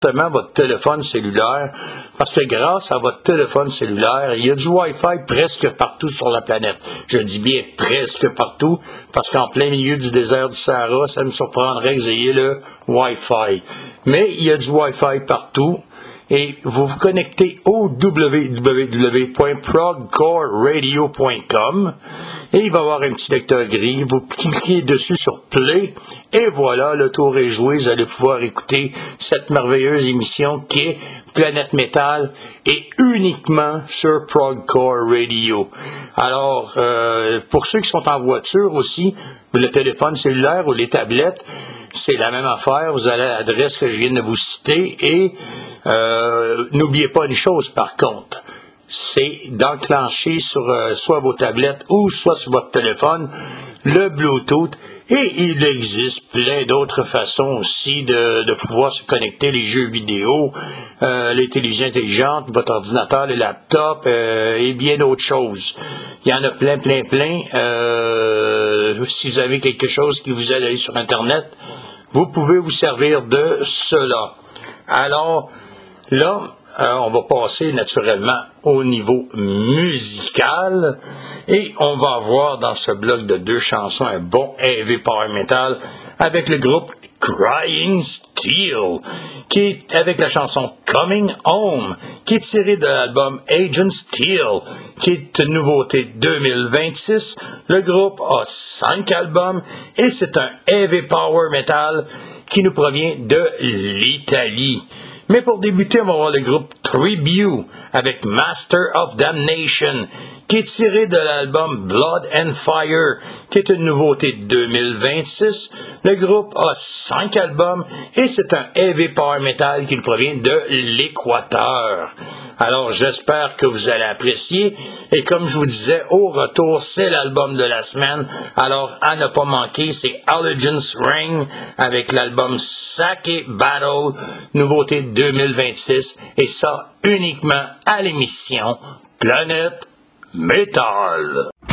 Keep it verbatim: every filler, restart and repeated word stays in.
votre téléphone cellulaire, parce que grâce à votre téléphone cellulaire, il y a du Wi-Fi presque partout sur la planète. Je dis bien presque partout, parce qu'en plein milieu du désert du Sahara, ça me surprendrait que vous ayez le Wi-Fi. Mais il y a du Wi-Fi partout, et vous vous connectez au w w w point prog core radio point com, et il va y avoir un petit lecteur gris, vous cliquez dessus sur Play, et voilà, le tour est joué, vous allez pouvoir écouter cette merveilleuse émission qui est Planète Métal, et uniquement sur Prog Core Radio. Alors, euh, pour ceux qui sont en voiture aussi, le téléphone cellulaire ou les tablettes, c'est la même affaire, vous allez à l'adresse que je viens de vous citer, et euh, n'oubliez pas une chose par contre, c'est d'enclencher sur euh, soit vos tablettes ou soit sur votre téléphone le Bluetooth, et il existe plein d'autres façons aussi de, de pouvoir se connecter, les jeux vidéo, euh, les télévisions intelligentes, votre ordinateur, les laptops euh, et bien d'autres choses. Il y en a plein, plein, plein. Euh, si vous avez quelque chose qui vous aide à aller sur Internet, vous pouvez vous servir de cela. Alors, là, euh, on va passer naturellement au niveau musical et on va avoir dans ce bloc de deux chansons un bon heavy power metal avec le groupe Crying Steel, qui est avec la chanson Coming Home, qui est tirée de l'album Agent Steel, qui est une nouveauté deux mille vingt-six. Le groupe a cinq albums et c'est un heavy power metal qui nous provient de l'Italie. Mais pour débuter, on va voir le groupe Tribute avec Master of Damnation, qui est tiré de l'album Blood and Fire, qui est une nouveauté de deux mille vingt-six. Le groupe a cinq albums et c'est un heavy power metal qui nous provient de l'Équateur. Alors j'espère que vous allez apprécier et comme je vous disais, au retour, c'est l'album de la semaine. Alors à ne pas manquer, c'est Allegiance Ring avec l'album Sake Battle, nouveauté deux mille vingt-six, et ça uniquement à l'émission Planète Métal.